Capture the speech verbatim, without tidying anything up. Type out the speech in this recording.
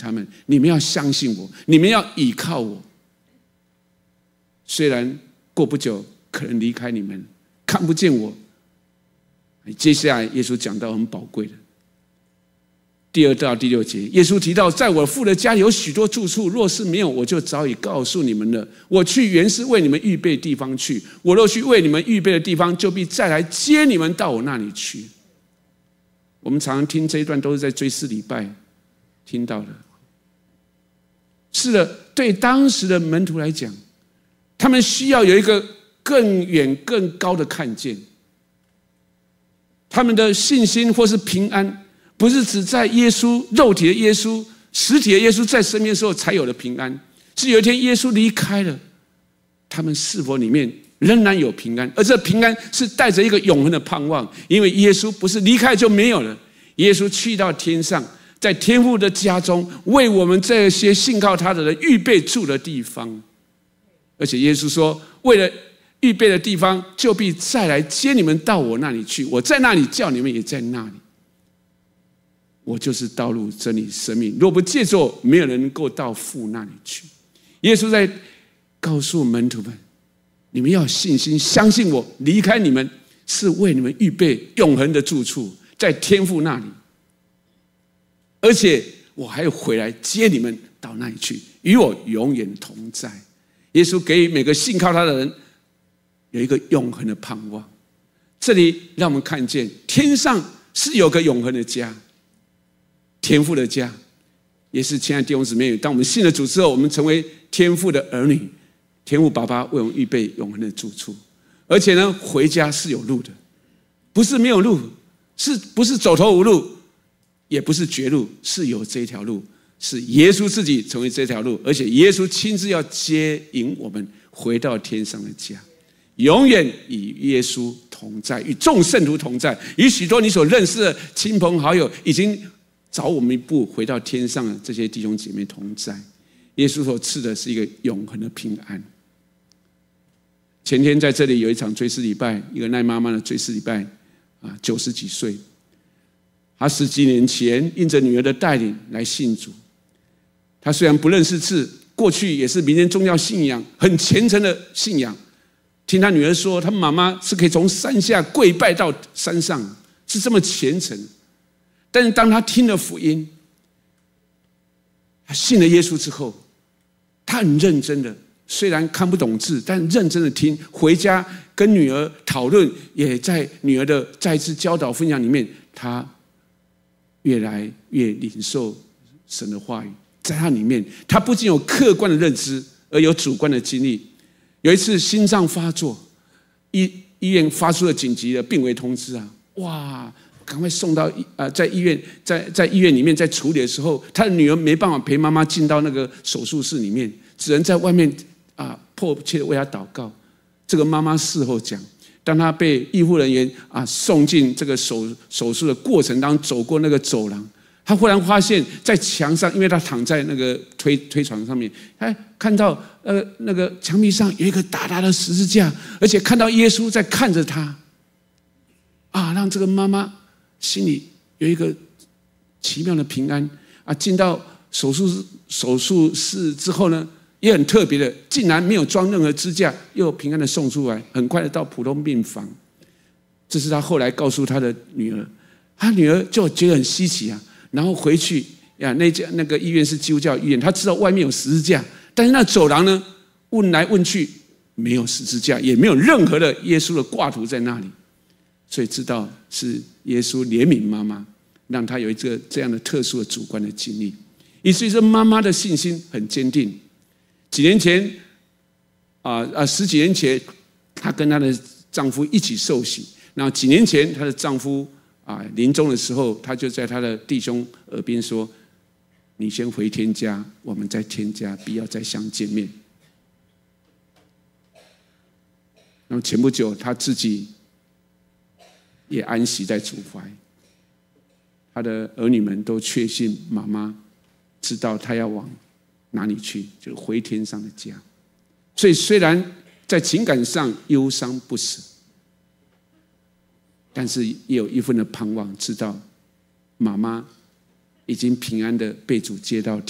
他们，你们要相信我，你们要倚靠我。虽然过不久可能离开你们，看不见我。接下来耶稣讲到很宝贵的第二到第六节，耶稣提到，在我父的家有许多住处，若是没有，我就早已告诉你们了。我去原是为你们预备地方去，我若去为你们预备的地方，就必再来接你们到我那里去。我们常常听这一段都是在追思礼拜听到的。是的，对当时的门徒来讲，他们需要有一个更远更高的看见。他们的信心或是平安，不是只在耶稣肉体的耶稣、实体的耶稣在身边的时候才有的平安，是有一天耶稣离开了，他们是否里面仍然有平安？而这平安是带着一个永恒的盼望，因为耶稣不是离开就没有了，耶稣去到天上，在天父的家中，为我们这些信靠他的人预备住的地方。而且耶稣说，为了预备的地方，就必再来接你们到我那里去。我在那里，叫你们也在那里。我就是道路、真理、生命。若不借着我，没有人能够到父那里去。耶稣在告诉门徒们：你们要有信心，相信我。离开你们，是为你们预备永恒的住处，在天父那里。而且我还要回来接你们到那里去，与我永远同在。耶稣给予每个信靠他的人有一个永恒的盼望。这里让我们看见天上是有个永恒的家，天父的家，也是亲爱的弟兄姊妹，当我们信了主之后，我们成为天父的儿女，天父爸爸为我们预备永恒的住处。而且呢，回家是有路的，不是没有路，是不是走投无路，也不是绝路，是有这条路，是耶稣自己成为这条路，而且耶稣亲自要接引我们回到天上的家，永远与耶稣同在，与众圣徒同在，与许多你所认识的亲朋好友，已经早我们一步回到天上的这些弟兄姐妹同在。耶稣所赐的是一个永恒的平安。前天在这里有一场追思礼拜，一个赖妈妈的追思礼拜啊，九十几岁，她十几年前因着女儿的带领来信主。她虽然不认识字，过去也是民间宗教信仰很虔诚的信仰。听她女儿说，她妈妈是可以从山下跪拜到山上，是这么虔诚。但是当她听了福音，她信了耶稣之后，她很认真的，虽然看不懂字，但认真的听，回家跟女儿讨论，也在女儿的再次教导分享里面，她越来越领受神的话语。在她里面，她不仅有客观的认知，而有主观的经历。有一次心脏发作，医医院发出了紧急的病危通知啊！哇，赶快送到呃，在医院，在在医院里面在处理的时候，她的女儿没办法陪妈妈进到那个手术室里面，只能在外面啊迫切的为她祷告。这个妈妈事后讲，当她被医护人员啊送进这个手手术的过程当中，走过那个走廊。他忽然发现，在墙上，因为他躺在那个推推床上面，他看到呃那个墙壁上有一个大大的十字架，而且看到耶稣在看着他，啊，让这个妈妈心里有一个奇妙的平安啊。进到手术手术室之后呢，也很特别的，竟然没有装任何支架，又平安的送出来，很快的到普通病房。这是他后来告诉他的女儿，他女儿就觉得很稀奇啊。然后回去呀，那家那个医院是基督教医院，他知道外面有十字架，但是那走廊呢，问来问去没有十字架，也没有任何的耶稣的挂图在那里，所以知道是耶稣怜悯妈妈，让她有一个这样的特殊的主观的经历，以至于这妈妈的信心很坚定。几年前啊啊十几年前，她跟她的丈夫一起受洗，然后几年前她的丈夫。啊，临终的时候，他就在他的弟兄耳边说：“你先回天家，我们在天家必要再相见面。”然后前不久，他自己也安息在主怀，他的儿女们都确信妈妈知道他要往哪里去，就是回天上的家。所以虽然在情感上忧伤不舍，但是也有一份的盼望，知道妈妈已经平安的被主接到